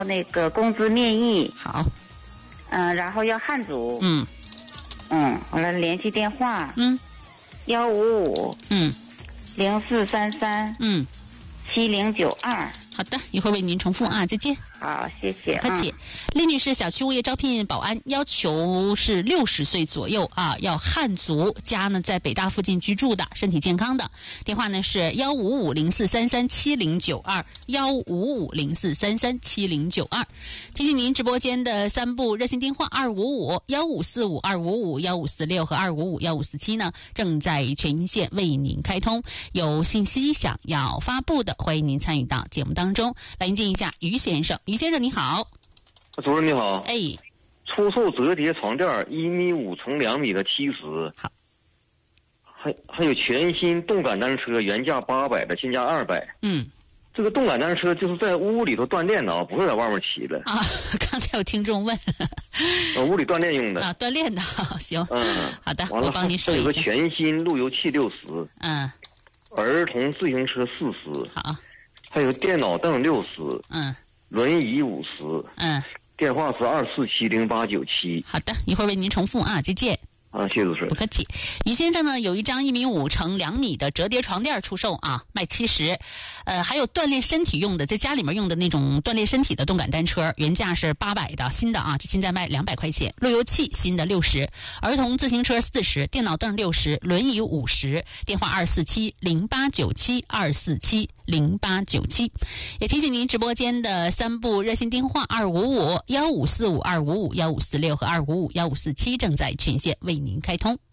那个工资面议。 好。 然后要汉族。完了联系电话。155。0433。7092。 好的，一会儿为您重复啊，再见。 好，谢谢。 客气。李女士，小区物业招聘保安，要求是60岁左右啊，要汉族，家呢在北大附近居住的，身体健康的。电话呢是15504337092，15504337092。提醒您，直播间的3部热线电话255-1545-255-1546和255-1547呢，正在全线为您开通。有信息想要发布的，欢迎您参与到节目当中。来迎接一下于先生。于先生你好。 主任你好。 哎， 出售折叠床垫1.5米乘2米的70。 好。 还有全新动感单车，原价800的，现价200。这个动感单车就是在屋里头锻炼的啊，不是在外面骑的啊。刚才有听众问， 屋里锻炼用的啊，锻炼的，行。好的，我帮您说一下。 有个全新路由器60。儿童自行车40。 好。 还有电脑凳60。轮椅50。电话是2470897。 好的，一会儿为您重复啊，再见。 谢谢主持人。 不客气。于先生呢，有一张1.5米乘2米的折叠床垫出售啊，卖70。还有锻炼身体用的，在家里面用的那种锻炼身体的动感单车，原价是800的，新的啊，这现在卖200块钱。路由器新的60，儿童自行车40，电脑凳60，轮椅50。电话2470897，2470897。也提醒您，直播间的3部热线电话255-1545-255-1546和255-1547正在全线为您开通。